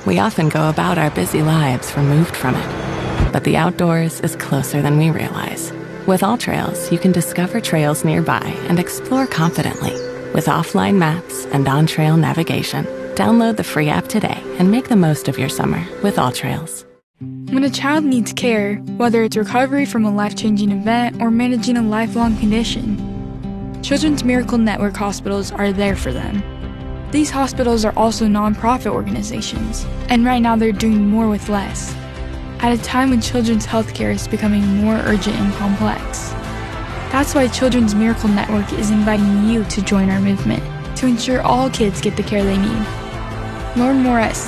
We often go about our busy lives removed from it. But the outdoors is closer than we realize. With AllTrails, you can discover trails nearby and explore confidently. With offline maps and on-trail navigation, download the free app today and make the most of your summer with AllTrails. When a child needs care, whether it's recovery from a life-changing event or managing a lifelong condition, Children's Miracle Network hospitals are there for them. These hospitals are also nonprofit organizations, and right now they're doing more with less, at a time when children's healthcare is becoming more urgent and complex. That's why Children's Miracle Network is inviting you to join our movement to ensure all kids get the care they need. Learn more at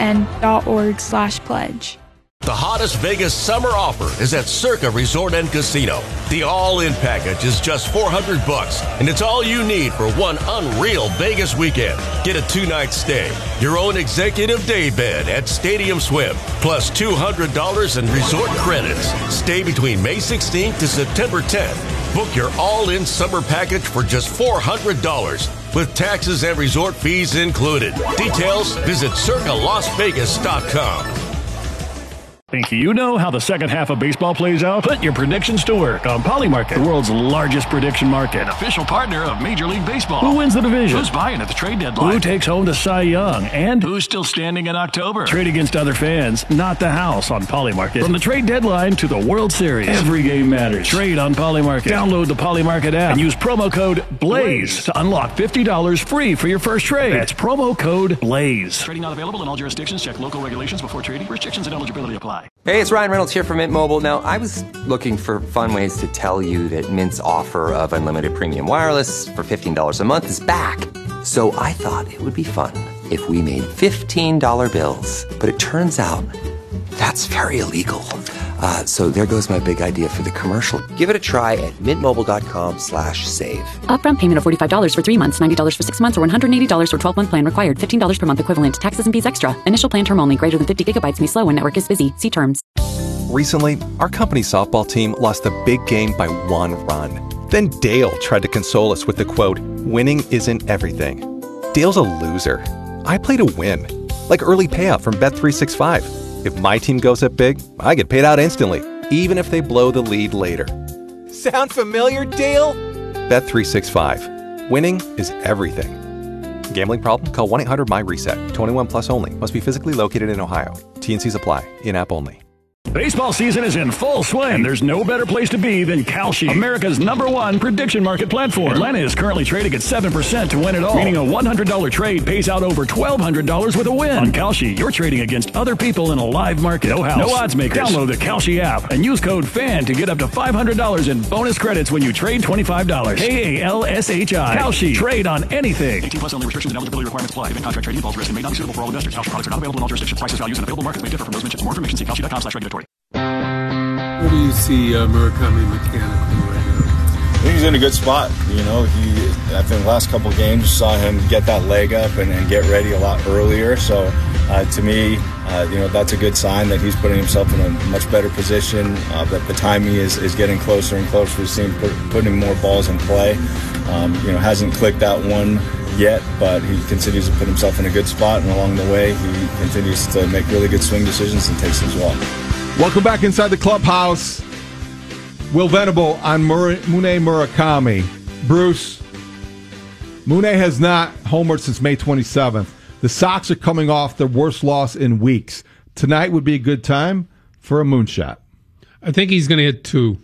cmn.org/pledge. The hottest Vegas summer offer is at Circa Resort and Casino. The all-in package is just $400, and it's all you need for one unreal Vegas weekend. Get a 2-night stay, your own executive day bed at Stadium Swim, plus $200 in resort credits. Stay between May 16th to September 10th. Book your all-in summer package for just $400, with taxes and resort fees included. Details, visit circalasvegas.com. Think you know how the second half of baseball plays out? Put your predictions to work on Polymarket, the world's largest prediction market. An official partner of Major League Baseball. Who wins the division? Who's buying at the trade deadline? Who takes home the Cy Young? And who's still standing in October? Trade against other fans, not the house on Polymarket. From the trade deadline to the World Series, every game matters. Trade on Polymarket. Download the Polymarket app and use promo code BLAZE to unlock $50 free for your first trade. That's promo code BLAZE. Trading not available in all jurisdictions. Check local regulations before trading. Restrictions and eligibility apply. Hey, it's Ryan Reynolds here from Mint Mobile. Now, I was looking for fun ways to tell you that Mint's offer of unlimited premium wireless for $15 a month is back. So I thought it would be fun if we made $15 bills. But it turns out that's very illegal. So there goes my big idea for the commercial. Give it a try at mintmobile.com/save. Upfront payment of $45 for 3 months, $90 for 6 months, or $180 for 12-month plan required. $15 per month equivalent. Taxes and fees extra. Initial plan term only. Greater than 50 gigabytes may slow when network is busy. See terms. Recently, our company softball team lost a big game by 1 run. Then Dale tried to console us with the quote, "Winning isn't everything." Dale's a loser. I play to win. Like early payout from Bet365. If my team goes up big, I get paid out instantly, even if they blow the lead later. Sound familiar, Dale? Bet365. Winning is everything. Gambling problem? Call 1-800-MY-RESET. 21 plus only. Must be physically located in Ohio. T&Cs apply. In-app only. Baseball season is in full swing, and there's no better place to be than Kalshi, America's #1 prediction market platform. Atlanta is currently trading at 7% to win it all, meaning a $100 trade pays out over $1,200 with a win. On Kalshi, you're trading against other people in a live market. No house, no odds makers. Download the Kalshi app and use code FAN to get up to $500 in bonus credits when you trade $25. KALSHI. Kalshi. Trade on anything. 18 plus only. Restrictions and eligibility requirements apply. Event contract trading involves risk and may not be suitable for all investors. Kalshi products are not available in all jurisdictions. Prices, values, and available markets may differ from those mentioned. For more information, see kalshi.com/regulatory. Where do you see Murakami mechanically right now? I think he's in a good spot. You know, I think the last couple of games you saw him get that leg up and get ready a lot earlier. So to me, that's a good sign that he's putting himself in a much better position. That the timing is getting closer and closer. We've seen putting more balls in play. Hasn't clicked that one yet, but he continues to put himself in a good spot. And along the way, he continues to make really good swing decisions and takes his walk. Welcome back inside the clubhouse. Will Venable on Mune Murakami. Bruce, Mune has not homered since May 27th. The Sox are coming off their worst loss in weeks. Tonight would be a good time for a moonshot. I think he's going to hit 2.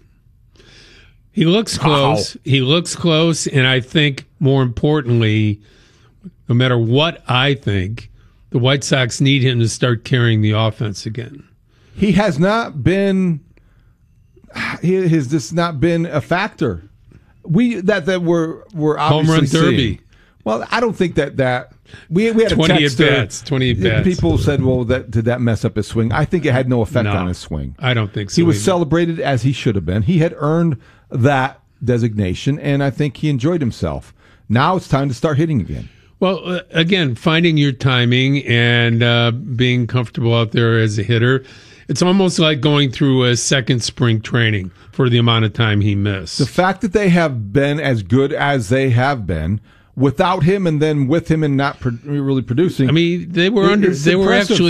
He looks close. Wow. He looks close, and I think, more importantly, no matter what I think, the White Sox need him to start carrying the offense again. He has not been. He has just not been a factor. We're obviously home run derby. Seeing. Well, I don't think that we had 20 at bats. 20 at bats. People said, "Well, did that mess up his swing?" I think it had no effect on his swing. I don't think so. He was celebrated as he should have been. He had earned that designation, and I think he enjoyed himself. Now it's time to start hitting again. Well, again, finding your timing and being comfortable out there as a hitter. It's almost like going through a second spring training for the amount of time he missed. The fact that they have been as good as they have been without him and then with him and not really producing. I mean, they were actually